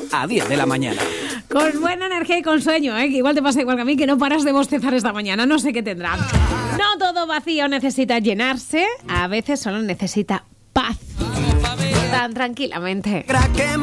a 10 de la mañana. Con buena energía y con sueño, que igual te pasa igual que a mí, que no paras de bostezar esta mañana. No sé qué tendrá. No todo vacío necesita llenarse. A veces solo necesita paz. Tan tranquilamente.